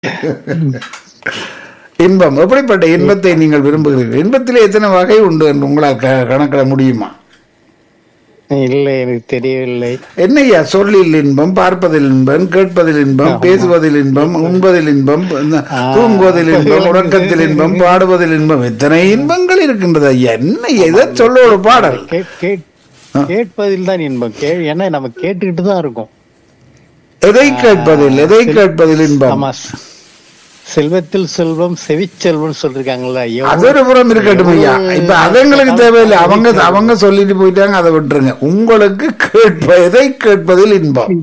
இன்பம் எப்படிப்பட்ட இன்பத்தை நீங்கள் விரும்புகிறீர்கள்? இன்பத்திலே எத்தனை வகை உண்டு என்று உங்களால் கணக்கிட முடியுமா? இல்லை, எனக்கு தெரியவில்லை. என்னையா சொல்லில் இன்பம், பார்ப்பதில் இன்பம், கேட்பதில் இன்பம், பேசுவதில் இன்பம், உண்பதில் இன்பம், தூங்குவதில் இன்பம், உறக்கத்தில் இன்பம், பாடுவதில் இன்பம், எத்தனை இன்பங்கள் இருக்கின்றது ஐயா. என்ன எதை சொல்ல ஒரு பாடல்? கேட்பதில் தான் இன்பம். ஏன்னா நம்ம கேட்டுக்கிட்டு தான் இருக்கோம். எதை கேட்பதில் இன்பம்? செல்வத்தில் செல்வம் செவிச்செல்வம் சொல்லிருக்காங்கல்ல, அது ஒரு புறம் இருக்கட்டும் ஐயா. இப்ப அதுங்களுக்கு தேவையில்லை, அவங்க சொல்லிட்டு போயிட்டாங்க, அதை விட்டுருங்க. உங்களுக்கு எதை கேட்பதில் இன்பம்?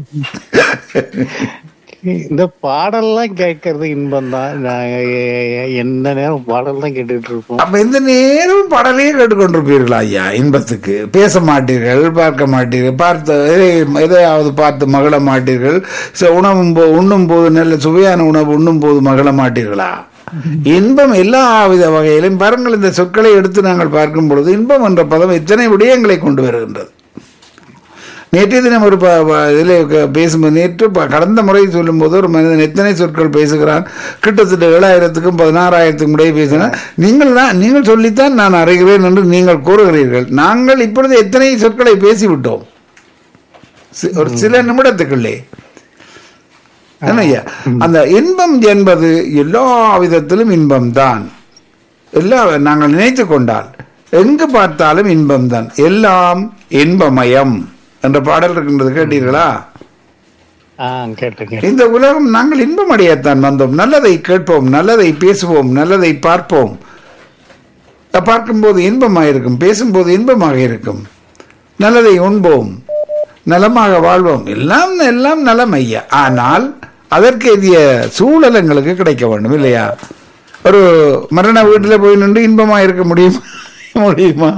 இந்த பாடல்லாம் கேட்கறது இன்பம் தான். எந்த நேரம் பாடல் தான் கேட்டுட்டு இருப்போம். அப்ப எந்த நேரம் பாடலையே கேட்டுக்கொண்டிருப்பீர்களா ஐயா? இன்பத்துக்கு பேச மாட்டீர்கள், பார்க்க மாட்டீர்கள், எதையாவது பார்த்து மகிழ மாட்டீர்கள். உண்ணும் போது நல்ல சுவையான உணவு உண்ணும் போது மகிழ மாட்டீர்களா? இன்பம் எல்லா வித வகையிலும் பாருங்கள். இந்த சொற்களை எடுத்து நாங்கள் பார்க்கும் பொழுது இன்பம் என்ற பதம் எத்தனை விடயங்களை கொண்டு வருகின்றது. நேற்றைய தினம் ஒரு இதில் பேசும்போது, நேற்று கடந்த முறை சொல்லும் போது ஒரு மனிதன் எத்தனை சொற்கள் பேசுகிறான், கிட்டத்தட்ட 7000க்கும் 16,000க்கும் இடையே பேசினார். நீங்கள் சொல்லித்தான் நான் அறிகிறேன் என்று நீங்கள் கூறுகிறீர்கள். நாங்கள் இப்பொழுது எத்தனை சொற்களை பேசிவிட்டோம் ஒரு சில நிமிடத்துக்குள்ளே. என்னய்யா, அந்த இன்பம் என்பது எல்லா விதத்திலும் இன்பம் தான். நாங்கள் நினைத்து கொண்டால் எங்கு பார்த்தாலும் இன்பம் தான். எல்லாம் இன்பமயம் என்ற பாடல் இருக்கின்றது, கேட்டீர்களா? இந்த உலகம் நாங்கள் இன்பம் அடையத்தான் வந்தோம். நல்லதை கேட்போம், நல்லதை பேசுவோம், நல்லதை பார்ப்போம். பார்க்கும்போது இன்பமாக இருக்கும், பேசும்போது இன்பமாக இருக்கும். நல்லதை உண்போம், நலமாக வாழ்வோம். எல்லாம் எல்லாம் நலம் ஐயா. ஆனால் அதற்கு எதிய சூழல் எங்களுக்கு கிடைக்க வேண்டும் இல்லையா? ஒரு மரண வீட்டில் போய் நின்று இன்பமாக இருக்க முடியுமா?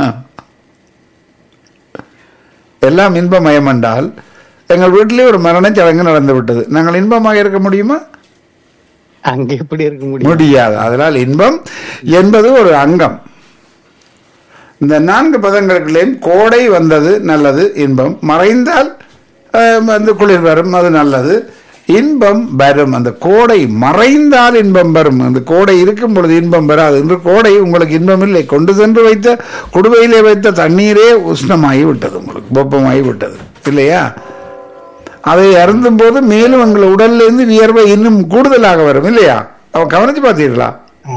எல்லாம் இன்பமயம் என்றால் எங்கள் வீட்டிலே ஒரு மரண சடங்கு நடந்து விட்டது, நாங்கள் இன்பமாக இருக்க முடியுமா? அங்கே எப்படி இருக்க முடியாது. அதனால் இன்பம் என்பது ஒரு அங்கம். இந்த 4 பதங்களுக்குள்ளேயும் கோடை வந்தது நல்லது, இன்பம். மறைந்தால் வந்து குளிர் வரும், அது நல்லது. இன்பம் வரும். அந்த கோடை மறைந்தால் இன்பம் வரும். அந்த கோடை இருக்கும் பொழுது இன்பம் வராது. இன்று கோடை உங்களுக்கு இன்பம் இல்லை. கொண்டு சென்று வைத்த குடுவையிலே வைத்த தண்ணீரே உஷ்ணமாகி விட்டது, உங்களுக்கு வெப்பமாகி விட்டது இல்லையா? அதை அருந்தும் போது மேலும் உங்கள் உடல்ல இருந்து வியர்வை இன்னும் கூடுதலாக வரும் இல்லையா? அவன் கவனிச்சு பார்த்தீர்களா?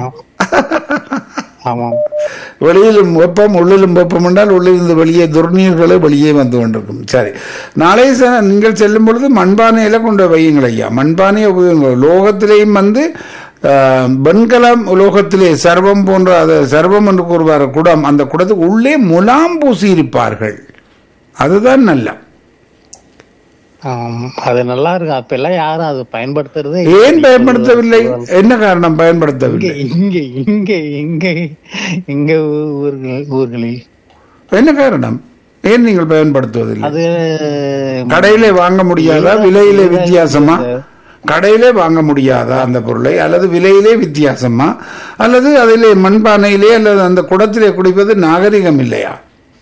வெளியிலும் வெப்பம் உள்ளிலும் வெப்பம் என்றால் உள்ளிருந்து வெளியே துர்நீர்களை வெளியே வந்து கொண்டிருக்கும். சரி, நாளை நீங்கள் செல்லும் பொழுது மண்பானையில கொண்டு வையுங்கள் ஐயா. மண்பானையை உபயோகிங்கள். லோகத்திலேயும் வந்து வெண்கலம் உலோகத்திலே சர்வம் போன்ற, அதை சர்வம் என்று கூறுவார் குடம். அந்த குடத்துக்கு உள்ளே முலாம் பூசி இருப்பார்கள். அதுதான் நல்ல. அது நல்லா இருக்கு. அப்ப எல்லாம் யாரும் அதை பயன்படுத்துறது ஏன் பயன்படுத்தவில்லை? என்ன காரணம் பயன்படுத்தவில்லை? இங்க ஊர்களில் என்ன காரணம்? ஏன் நீங்கள் பயன்படுத்துவதில்லை? அது கடையிலே வாங்க முடியாதா? விலையிலே வித்தியாசமா? கடையிலே வாங்க முடியாதா அந்த பொருளை? அல்லது விலையிலே வித்தியாசமா? அல்லது அதிலே மண்பானையிலே அல்லது அந்த குடத்திலே குடிப்பது நாகரிகம் இல்லையா?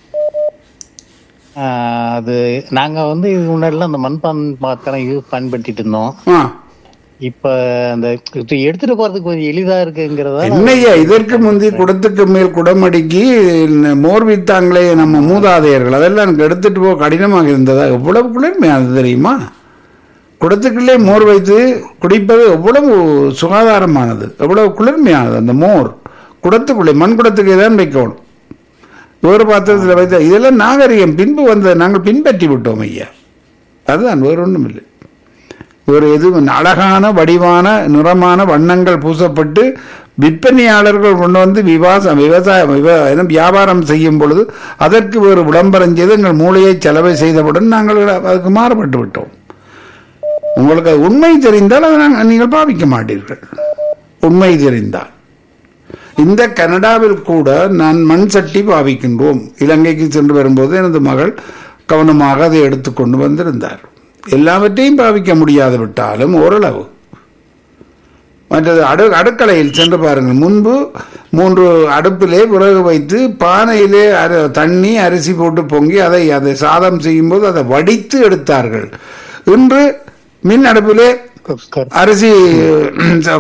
அது நாங்க வந்து முன்னாடிலாம் அந்த மண்பாத்திரம் பயன்படுத்திட்டு இருந்தோம். இப்ப அந்த எடுத்துட்டு போறதுக்கு கொஞ்சம் எளிதா இருக்குங்கிறதா. என்னையா, இதற்கு முந்தி குடத்துக்கு மேல் குடமடிக்கி மோர் வித்தாங்களே நம்ம மூதாதையர்கள், அதெல்லாம் எனக்கு எடுத்துட்டு போக கடினமாக இருந்ததா? எவ்வளவு குளிர்மையானது தெரியுமா? குடத்துக்குள்ளே மோர் வைத்து குடிப்பது எவ்வளவு சுகாதாரமானது, எவ்வளவு குளிர்மையானது. அந்த மோர் குடத்துக்குள்ளே, மண் குடத்துக்கு தான் வைக்கணும், வேறு பாத்திரத்தில் வைத்த. இதெல்லாம் நாகரிகம் பின்பு வந்த, நாங்கள் பின்பற்றி விட்டோம் ஐயா. அதுதான், வேறு ஒன்றும் இல்லை. ஒரு எதுவும் அழகான வடிவான நிறமான வண்ணங்கள் பூசப்பட்டு விற்பனையாளர்கள் கொண்டு வந்து வியாபாரம் செய்யும் பொழுது அதற்கு வேறு விளம்பரம் செய்து எங்கள் மூளையை செலவை செய்தவுடன் நாங்கள் அதுக்கு மாறுபட்டு விட்டோம். உங்களுக்கு அது உண்மை தெரிந்தால் அதை நீங்கள் பாவிக்க மாட்டீர்கள். உண்மை தெரிந்தால் இந்த கனடாவில் கூட நான் மண் சட்டி பாவிக்கின்றோம். இலங்கைக்கு சென்று வரும்போது எனது மகள் கவனமாக அதை எடுத்துக்கொண்டு வந்திருந்தார். எல்லாவற்றையும் பாவிக்க முடியாது விட்டாலும் ஓரளவு. மற்றது அடுக்கலையில் சென்று பாருங்கள். முன்பு 3 அடுப்பிலே விறகு வைத்து பானையிலே தண்ணி அரிசி போட்டு பொங்கி அதை சாதம் செய்யும் போது அதை வடித்து எடுத்தார்கள். இன்று மின் அடுப்பிலே அரிசி